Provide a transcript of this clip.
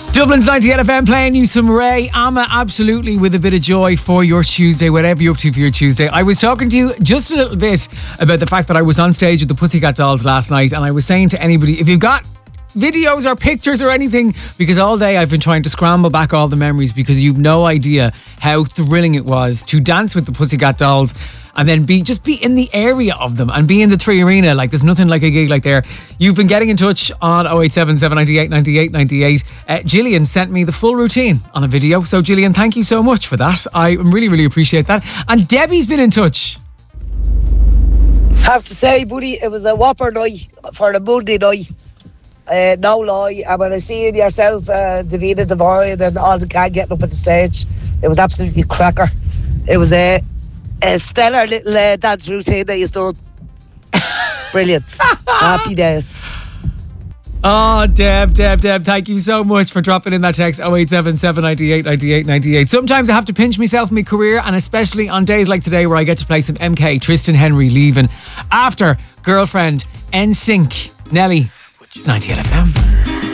Dublin's 98 FM playing you some Ray Amma, absolutely, with a bit of joy for your Tuesday, whatever you're up to for your Tuesday. I was talking to you just a little bit about the fact that I was on stage with the Pussycat Dolls last night, and I was saying to anybody, if you've got videos or pictures or anything, because all day I've been trying to scramble back all the memories, because you've no idea how thrilling it was to dance with the Pussycat Dolls and then be in the area of them and be in the Three Arena. Like, there's nothing like a gig like there. You've been getting in touch on 087 798 98 98. Gillian sent me the full routine on a video. So Gillian, thank you so much for that. I really, really appreciate that. And Debbie's been in touch. Have to say, buddy, it was a whopper night for a Monday night. No lie. And when I seen yourself, Davina Devine and all the gang getting up at the stage, it was absolutely cracker. It was a stellar little dance routine that you've done. Brilliant. Happy days. Oh, Deb, thank you so much for dropping in that text 087 798 98 98. Sometimes I have to pinch myself in my career, and especially on days like today where I get to play some MK, Tristan Henry leaving after Girlfriend, NSYNC, Nelly. It's 98 FM.